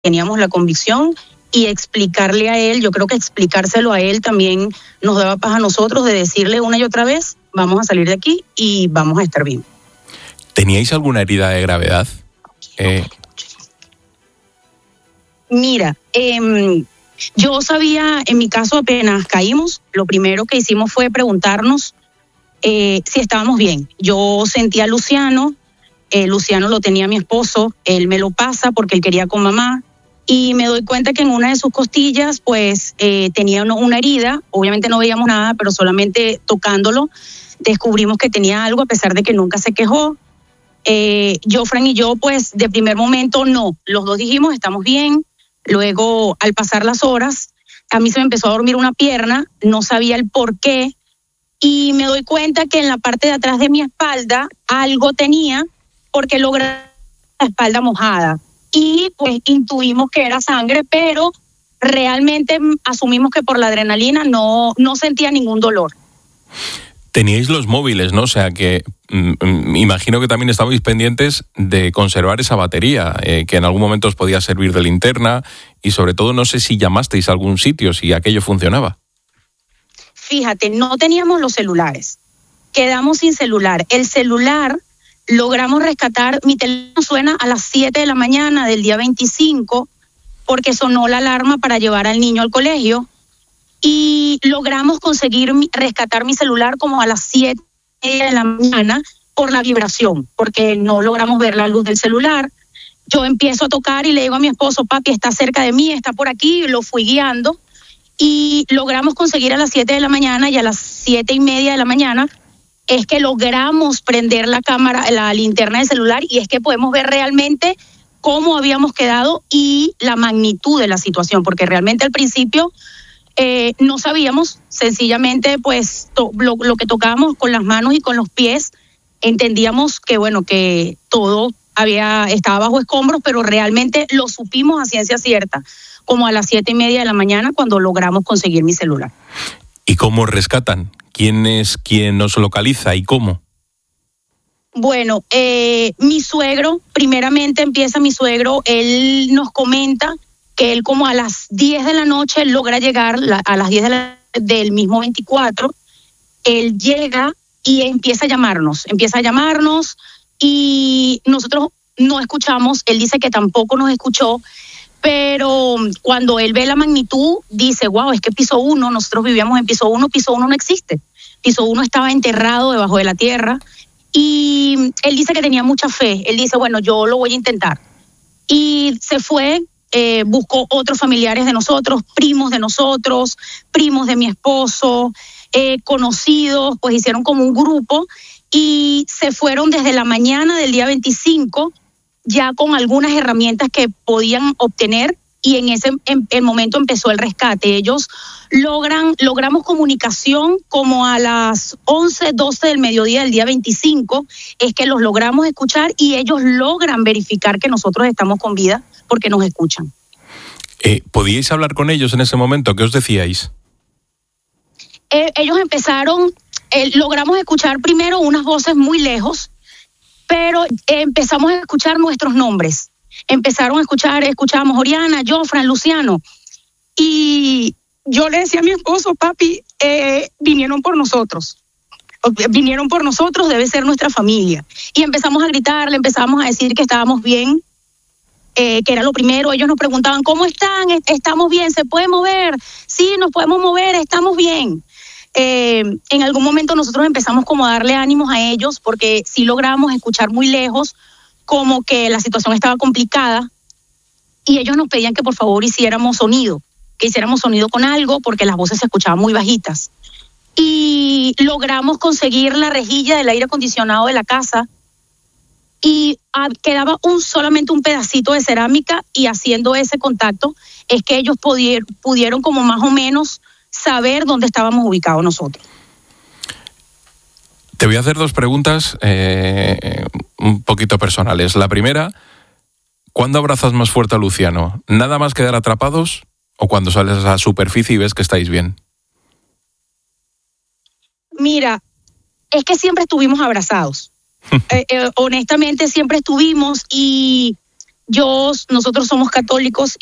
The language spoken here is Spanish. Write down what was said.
teníamos la convicción y explicarle a él, yo creo que explicárselo a él también nos daba paz a nosotros de decirle una y otra vez, vamos a salir de aquí y vamos a estar bien. ¿Teníais alguna herida de gravedad? Mira, yo sabía, en mi caso apenas caímos, lo primero que hicimos fue preguntarnos si estábamos bien. Yo sentía a Luciano, Luciano lo tenía mi esposo, él me lo pasa porque él quería con mamá, y me doy cuenta que en una de sus costillas pues tenía una herida, obviamente no veíamos nada, pero solamente tocándolo descubrimos que tenía algo a pesar de que nunca se quejó. Jofran y yo pues de primer momento no, los dos dijimos estamos bien. Luego al pasar las horas a mí se me empezó a dormir una pierna, no sabía el por qué y me doy cuenta que en la parte de atrás de mi espalda algo tenía porque logré la espalda mojada y pues intuimos que era sangre, pero realmente asumimos que por la adrenalina no sentía ningún dolor. Teníais los móviles, ¿no? O sea que imagino que también estabais pendientes de conservar esa batería, que en algún momento os podía servir de linterna y sobre todo no sé si llamasteis a algún sitio, si aquello funcionaba. Fíjate, no teníamos los celulares, quedamos sin celular. El celular logramos rescatar, mi teléfono suena a las 7 de la mañana del día 25 porque sonó la alarma para llevar al niño al colegio. Y logramos conseguir rescatar mi celular como a las 7 de la mañana por la vibración, porque no logramos ver la luz del celular. Yo empiezo a tocar y le digo a mi esposo, papi, está cerca de mí, está por aquí, y lo fui guiando. Y logramos conseguir a las 7 de la mañana y a las 7:30 de la mañana es que logramos prender la cámara, la linterna del celular y es que podemos ver realmente cómo habíamos quedado y la magnitud de la situación, porque realmente al principio no sabíamos, sencillamente pues lo que tocábamos con las manos y con los pies, entendíamos que bueno, que todo estaba bajo escombros, pero realmente lo supimos a ciencia cierta, como a las 7:30 de la mañana cuando logramos conseguir mi celular. ¿Y cómo rescatan? ¿Quién es quien nos localiza y cómo? Bueno, mi suegro, primeramente empieza mi suegro, él nos comenta que él como a las 10 de la noche logra llegar, a las 10 del mismo 24, él llega y empieza a llamarnos y nosotros no escuchamos, él dice que tampoco nos escuchó, pero cuando él ve la magnitud dice, wow, es que piso 1, nosotros vivíamos en piso 1 no existe, piso 1 estaba enterrado debajo de la tierra y él dice que tenía mucha fe, él dice, bueno, yo lo voy a intentar y se fue. Buscó otros familiares de nosotros, primos de mi esposo, conocidos, pues hicieron como un grupo y se fueron desde la mañana del día 25 ya con algunas herramientas que podían obtener y en el momento empezó el rescate. Ellos logramos comunicación como a las 11, 12 del mediodía del día 25, es que los logramos escuchar y ellos logran verificar que nosotros estamos con vida porque nos escuchan. ¿Podíais hablar con ellos en ese momento? ¿Qué os decíais? Ellos empezaron, logramos escuchar primero unas voces muy lejos, pero empezamos a escuchar nuestros nombres. Empezaron a escuchábamos Oriana, Jofran, Luciano. Y yo le decía a mi esposo, papi, vinieron por nosotros, debe ser nuestra familia. Y empezamos a gritar, le empezamos a decir que estábamos bien, que era lo primero. Ellos nos preguntaban, ¿cómo están? ¿Estamos bien? ¿Se puede mover? Sí, nos podemos mover, estamos bien. En algún momento nosotros empezamos como a darle ánimos a ellos porque sí logramos escuchar muy lejos como que la situación estaba complicada y ellos nos pedían que por favor hiciéramos sonido con algo porque las voces se escuchaban muy bajitas. Y logramos conseguir la rejilla del aire acondicionado de la casa y quedaba solamente un pedacito de cerámica y haciendo ese contacto es que ellos pudieron como más o menos saber dónde estábamos ubicados nosotros. Te voy a hacer dos preguntas un poquito personales. La primera, ¿cuándo abrazas más fuerte a Luciano? ¿Nada más quedar atrapados o cuando sales a la superficie y ves que estáis bien? Mira, es que siempre estuvimos abrazados. Honestamente siempre estuvimos y nosotros somos católicos